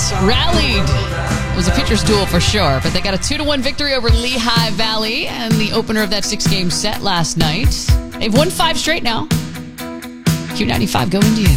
rallied. It was a pitcher's duel for sure, but they got a 2-1 victory over Lehigh Valley and the opener of that 6-game set last night. They've won 5 straight now. Q95 going to you.